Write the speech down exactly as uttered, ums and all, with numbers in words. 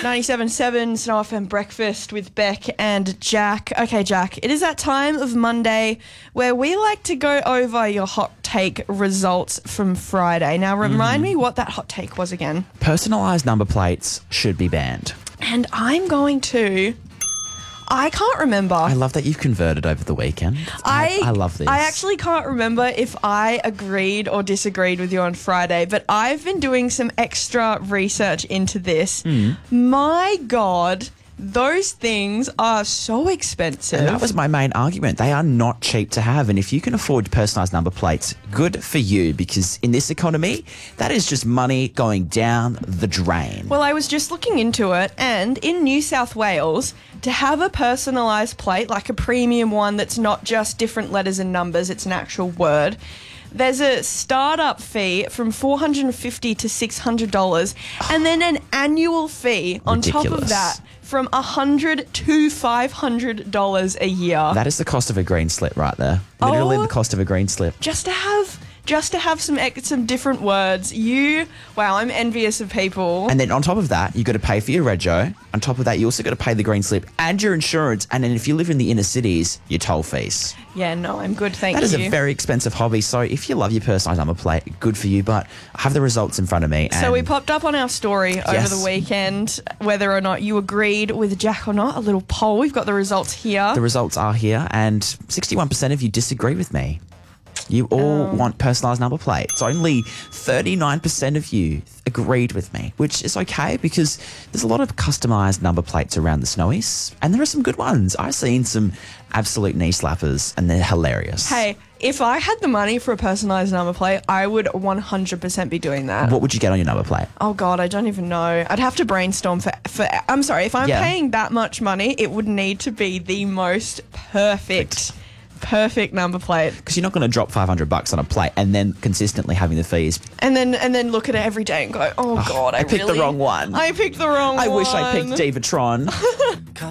ninety-seven point seven Snow F M Breakfast with Beck and Jack. Okay, Jack, it is that time of Monday where we like to go over your hot take results from Friday. Now, remind mm. me what that hot take was again. Personalised number plates should be banned. And I'm going to... I can't remember. I love that you've converted over the weekend. I, I, I love this. I actually can't remember if I agreed or disagreed with you on Friday, but I've been doing some extra research into this. Mm. My God, those things are so expensive. And that was my main argument. They are not cheap to have. And if you can afford personalised number plates, good for you, because in this economy, that is just money going down the drain. Well, I was just looking into it, and in New South Wales, to have a personalised plate, like a premium one that's not just different letters and numbers, it's an actual word, there's a startup fee from four hundred fifty dollars to six hundred dollars, and then an annual fee on Ridiculous. top of that from one hundred dollars to five hundred dollars a year. That is the cost of a green slip right there. Literally Oh. the cost of a green slip. Just to have... Just to have some ex- some different words. You, wow, I'm envious of people. And then on top of that, you've got to pay for your rego. On top of that, you also got to pay the green slip and your insurance. And then if you live in the inner cities, your toll fees. Yeah, no, I'm good, thank That you. is a very expensive hobby. So if you love your personalised number plate, good for you. But I have the results in front of me. So and we popped up on our story over Yes. the weekend, whether or not you agreed with Jack or not, a little poll. We've got the results here. The results are here, and sixty-one percent of you disagree with me. You all Um. want personalised number plates. Only thirty-nine percent of you agreed with me, which is okay because there's a lot of customised number plates around the Snowies, and there are some good ones. I've seen some absolute knee slappers, and they're hilarious. Hey, if I had the money for a personalised number plate, I would one hundred percent be doing that. What would you get on your number plate? Oh, God, I don't even know. I'd have to brainstorm for... for I'm sorry, if I'm Yeah. paying that much money, it would need to be the most perfect... perfect number plate, Because you're not going to drop five hundred bucks on a plate and then consistently having the fees. and then and then look at it every day and go, oh, God, I, I picked really, the wrong one. I picked the wrong I one. wish I picked Divatron.